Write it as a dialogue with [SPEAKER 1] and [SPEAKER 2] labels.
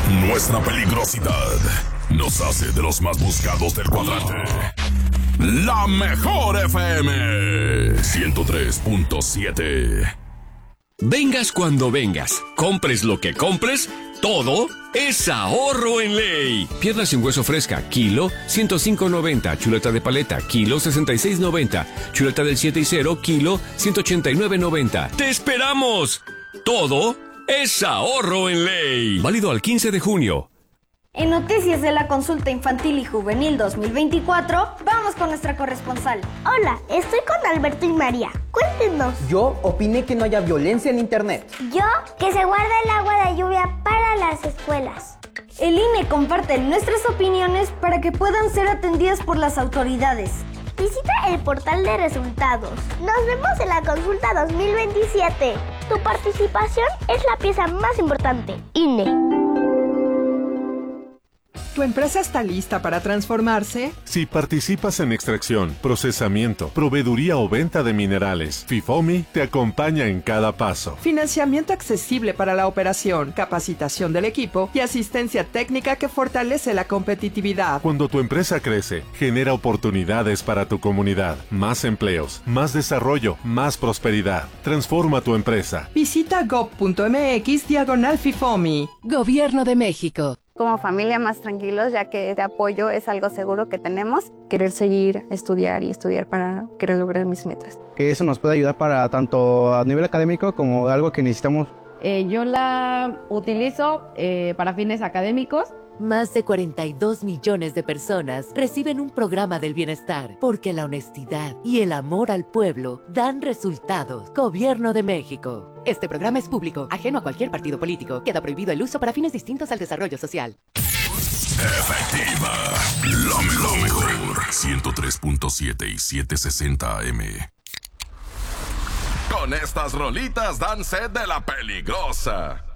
[SPEAKER 1] Nuestra peligrosidad nos hace de los más buscados del cuadrante. La mejor FM 103.7.
[SPEAKER 2] Vengas cuando vengas, compres lo que compres, todo es ahorro en ley. Pierna sin hueso fresca, kilo 105.90. Chuleta de paleta, kilo 66.90. Chuleta del 7 y 0, kilo 189.90. ¡Te esperamos! Todo es ahorro en ley. Válido al 15 de junio.
[SPEAKER 3] En Noticias de la Consulta Infantil y Juvenil 2024, vamos con nuestra corresponsal.
[SPEAKER 4] Hola, estoy con Alberto y María. Cuéntenos.
[SPEAKER 5] Yo opiné que no haya violencia en internet.
[SPEAKER 4] Yo, que se guarda el agua de lluvia para las escuelas.
[SPEAKER 3] El INE comparte nuestras opiniones para que puedan ser atendidas por las autoridades.
[SPEAKER 4] Visita el portal de resultados. Nos vemos en la consulta 2027. Tu participación es la pieza más importante. INE.
[SPEAKER 6] ¿Tu empresa está lista para transformarse?
[SPEAKER 7] Si participas en extracción, procesamiento, proveeduría o venta de minerales, FIFOMI te acompaña en cada paso.
[SPEAKER 6] Financiamiento accesible para la operación, capacitación del equipo y asistencia técnica que fortalece la competitividad.
[SPEAKER 7] Cuando tu empresa crece, genera oportunidades para tu comunidad, más empleos, más desarrollo, más prosperidad. Transforma tu empresa.
[SPEAKER 6] Visita gov.mx/FIFOMI.
[SPEAKER 8] Gobierno de México.
[SPEAKER 9] Como familia más tranquilos, ya que este apoyo es algo seguro que tenemos. Querer seguir, estudiar para querer lograr mis metas.
[SPEAKER 10] Que eso nos puede ayudar para tanto a nivel académico como algo que necesitamos.
[SPEAKER 11] Yo la utilizo para fines académicos.
[SPEAKER 8] Más de 42 millones de personas reciben un programa del bienestar porque la honestidad y el amor al pueblo dan resultados. Gobierno de México. Este programa es público, ajeno a cualquier partido político. Queda prohibido el uso para fines distintos al desarrollo social.
[SPEAKER 1] Efectiva. Lo mejor. 103.7 y 760 AM. Con estas rolitas dan sed de la peligrosa.